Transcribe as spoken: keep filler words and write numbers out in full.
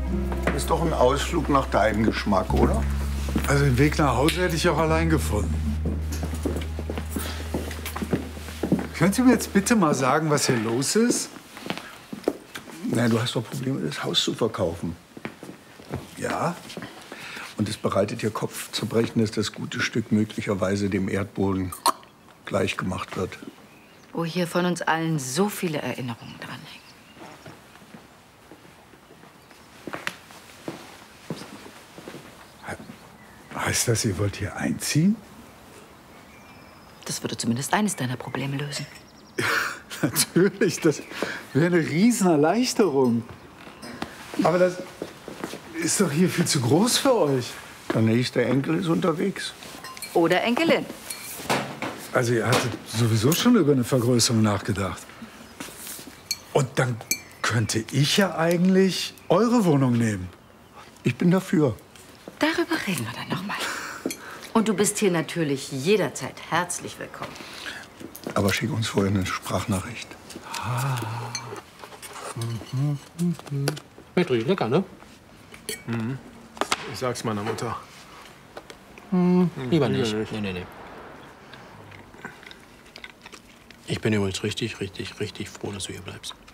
Ist doch ein Ausflug nach deinem Geschmack, oder? Also den Weg nach Hause hätte ich auch allein gefunden. Könnt ihr mir jetzt bitte mal sagen, was hier los ist? Na, du hast doch Probleme, das Haus zu verkaufen. Ja? Und es bereitet dir Kopfzerbrechen, dass das gute Stück möglicherweise dem Erdboden gleichgemacht wird. Wo hier von uns allen so viele Erinnerungen dranhängen. Heißt das, ihr wollt hier einziehen? Das würde zumindest eines deiner Probleme lösen. Natürlich, das wäre eine Riesenerleichterung. Aber das ist doch hier viel zu groß für euch. Der nächste Enkel ist unterwegs. Oder Enkelin. Also ihr hattet sowieso schon über eine Vergrößerung nachgedacht. Und dann könnte ich ja eigentlich eure Wohnung nehmen. Ich bin dafür. Darüber reden wir dann noch mal. Und du bist hier natürlich jederzeit herzlich willkommen. Aber schick uns vorher eine Sprachnachricht. Ah. Schmeckt richtig lecker, ne? Mhm. Ich sag's meiner Mutter. Mhm. Lieber nicht. nicht. Nee, nee, nee. Ich bin übrigens richtig, richtig, richtig froh, dass du hier bleibst.